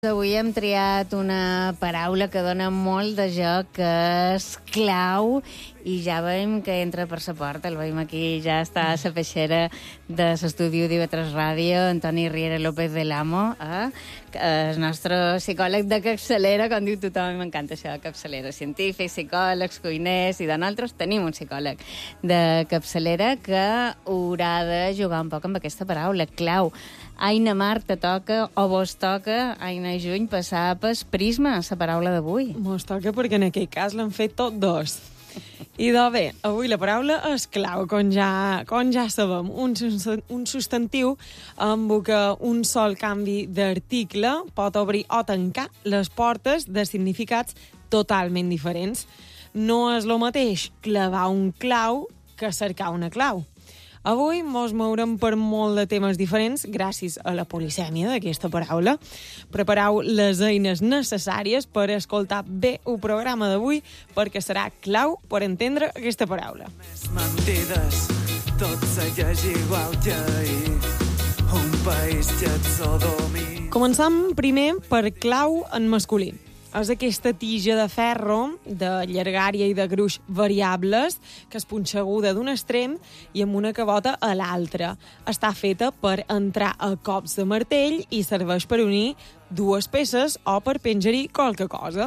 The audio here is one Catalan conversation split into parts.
Avui hem triat una paraula que dona molt de joc, que és clau, i ja veiem que entra per sa porta. El veiem aquí, ja està a la peixera de l'estudi d'IV3 Ràdio, Antoni Riera López de l'Amo, el nostre psicòleg de capçalera, com diu tothom, m'encanta això, capçalera, científics, psicòlegs, cuiners, i de nosaltres tenim un psicòleg de capçalera que haurà de jugar un poc amb aquesta paraula, clau. Aina Mar, te toca, o vos toca, Aina Juny, passar pel prisma, la paraula d'avui. Mos toca perquè en aquell cas l'han fet tot dos. I bé, avui la paraula és clau, com ja sabem. Un substantiu amb què un sol canvi d'article pot obrir o tancar les portes de significats totalment diferents. No és el mateix clavar un clau que cercar una clau. Avui mos mourem per molt de temes diferents gràcies a la polisèmia d'aquesta paraula. Prepareu les eines necessàries per escoltar bé el programa d'avui, perquè serà clau per entendre aquesta paraula. Més mentides, tot segueix igual que ahir. Un país que et sodomia. Començam primer per clau en masculí. És aquesta tija de ferro, de llargària i de gruix variables, que és punxeguda d'un extrem i amb una cabota a l'altre. Està feta per entrar a cops de martell i serveix per unir dues peces o per penjar-hi qualque cosa.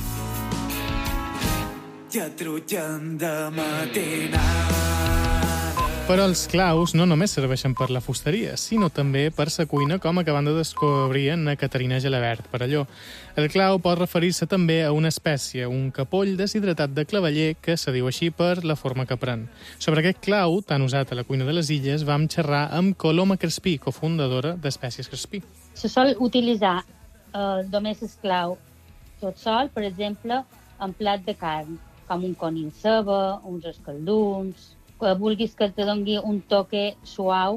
Ja truquen de matinada. Però els claus no només serveixen per la fusteria, sinó també per la cuina, com acabant de descobrir en Caterina Gelabert per allò. El clau pot referir-se també a una espècie, un capoll deshidratat de claveller, que se diu així per la forma que pren. Sobre aquest clau, tan usat a la cuina de les illes, vam xerrar amb Coloma Crespí, cofundadora d'Espècies Crespí. Se sol utilitzar només el clau tot sol, per exemple, en plat de carn, com un conill ceba, uns escalduns, que vulguis que te doni un toque suau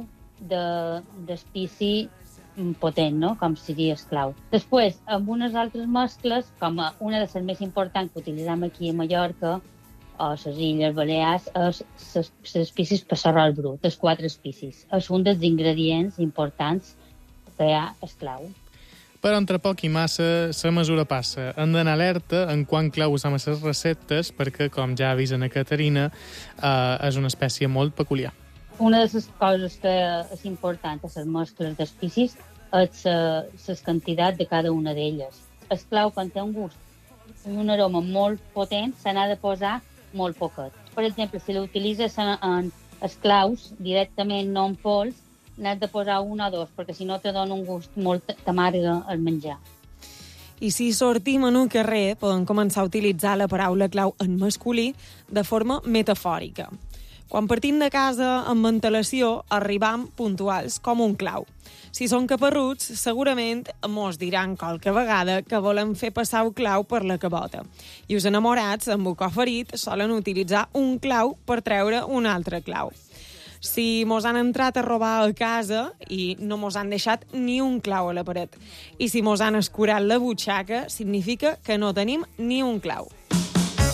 d'espici potent, no? Com seria el clau. Després, amb unes altres mescles, com una de les més importants que utilitzem aquí a Mallorca, o a les Illes Balears, és les espicis per l'arròs brut, els 4 espicis. És un dels ingredients importants que hi ha el clau. Però entre poc i massa, la mesura passa. Hem d'anar alerta en quant clau usam a les receptes, perquè, com ja ha vist a Caterina, és una espècie molt peculiar. Una de les coses que és important a les mescles d'espicis és la quantitat de cada una d'elles. El clau, quan té un gust i un aroma molt potent, se n'ha de posar molt poquet. Per exemple, si l'utilitzes en els claus, directament no en pols, n'has de posar 1 o 2, perquè si no te dona un gust molt amarga al menjar. I si sortim en un carrer, podem començar a utilitzar la paraula clau en masculí de forma metafòrica. Quan partim de casa amb antelació, arribam puntuals com un clau. Si són caparruts, segurament mos diran qualque vegada que volen fer passar el clau per la cabota. I els enamorats, amb el cor ferit, solen utilitzar un clau per treure un altre clau. Si mos han entrat a robar a casa i no mos han deixat ni un clau a la paret. I si mos han escurat la butxaca, significa que no tenim ni un clau.